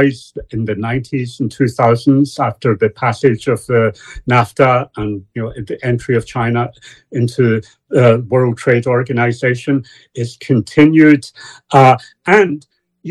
rise in the 90s and 2000s after the passage of the NAFTA and the entry of China into the World Trade Organization. It's continued, and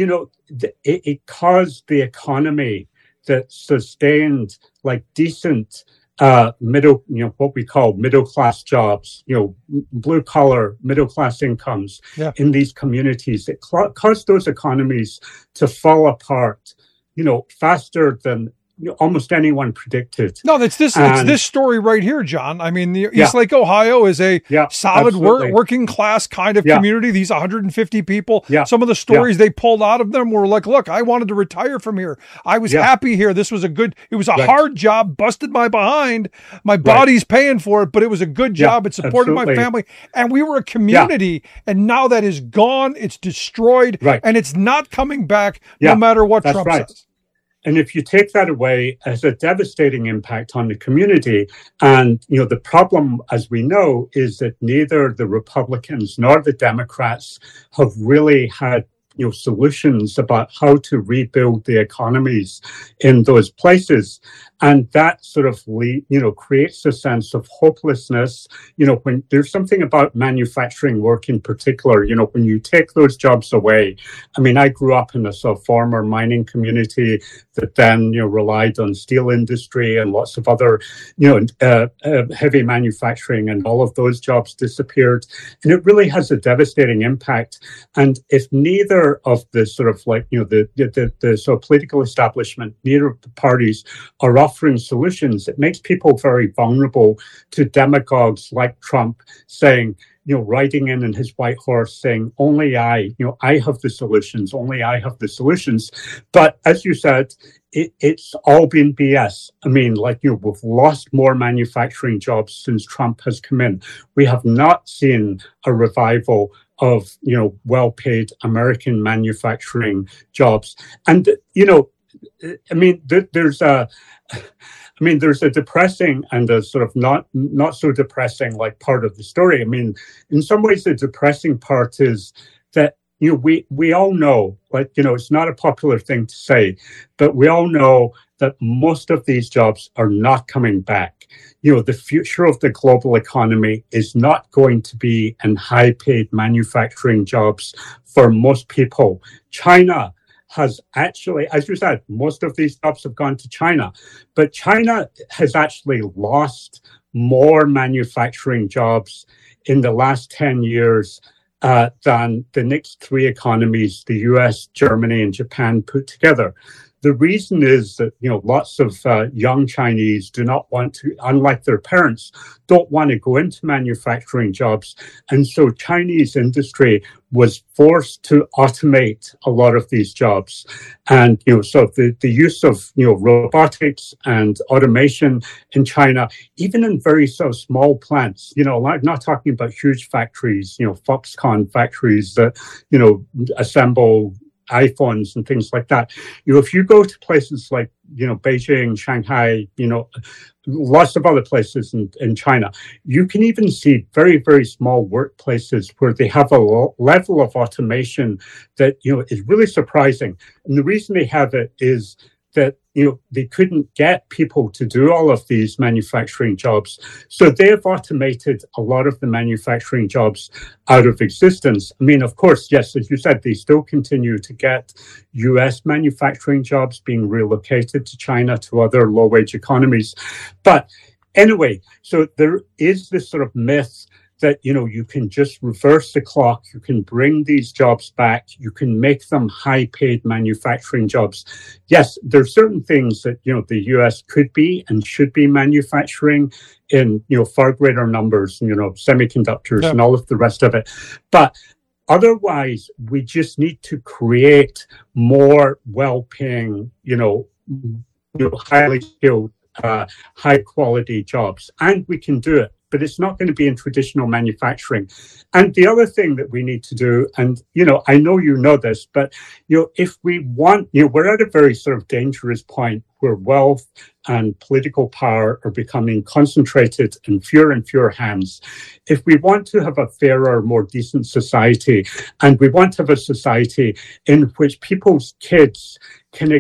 it caused the economy that sustained like decent middle, what we call middle class jobs, blue collar, middle class incomes in these communities. It caused those economies to fall apart, faster than almost anyone predicted. No, it's this story right here, John. I mean, East Lake, Ohio is a solid working class kind of community. These 150 people, some of the stories they pulled out of them were like, look, I wanted to retire from here. I was happy here. This was it was a hard job, busted my behind. My body's paying for it, but it was a good job. It supported my family. And we were a community, and now that is gone. It's destroyed, and it's not coming back no matter what Trump says. And if you take that away, it has a devastating impact on the community. And, the problem, as we know, is that neither the Republicans nor the Democrats have really had solutions about how to rebuild the economies in those places. And that sort of, creates a sense of hopelessness. When there's something about manufacturing work in particular, when you take those jobs away. I mean, I grew up in a sort of former mining community that then, relied on steel industry and lots of other, heavy manufacturing, and all of those jobs disappeared. And it really has a devastating impact. And if neither of the sort of the sort of political establishment, neither of the parties are offering solutions, it makes people very vulnerable to demagogues like Trump saying, riding in his white horse saying, only I have the solutions, only I have the solutions. But as you said, it's all been BS. I mean, we've lost more manufacturing jobs since Trump has come in. We have not seen a revival of, well-paid American manufacturing jobs. And, there's a depressing and a sort of not so depressing part of the story. I mean, in some ways, the depressing part is that, we all know, it's not a popular thing to say, but we all know that most of these jobs are not coming back. The future of the global economy is not going to be in high-paid manufacturing jobs for most people. China has actually, as you said, most of these jobs have gone to China, but China has actually lost more manufacturing jobs in the last 10 years than the next three economies, the US, Germany, and Japan put together. The reason is that, lots of young Chinese do not want to, unlike their parents, don't want to go into manufacturing jobs. And so Chinese industry was forced to automate a lot of these jobs. And, so the use of, robotics and automation in China, even in very small plants, I'm not talking about huge factories, Foxconn factories that, assemble iPhones and things like that. If you go to places like, Beijing, Shanghai, lots of other places in China, you can even see very, very small workplaces where they have a level of automation that, is really surprising. And the reason they have it is that, they couldn't get people to do all of these manufacturing jobs. So they have automated a lot of the manufacturing jobs out of existence. I mean, of course, yes, as you said, they still continue to get US manufacturing jobs being relocated to China, to other low-wage economies. But anyway, so there is this sort of myth that, you can just reverse the clock, you can bring these jobs back, you can make them high-paid manufacturing jobs. Yes, there are certain things that, the US could be and should be manufacturing in, far greater numbers, semiconductors and all of the rest of it. But otherwise, we just need to create more well-paying, highly skilled, high-quality jobs. And we can do it. But it's not going to be in traditional manufacturing. And the other thing that we need to do, and, I know you know this, but, if we want, we're at a very sort of dangerous point where wealth and political power are becoming concentrated in fewer and fewer hands. If we want to have a fairer, more decent society, and we want to have a society in which people's kids can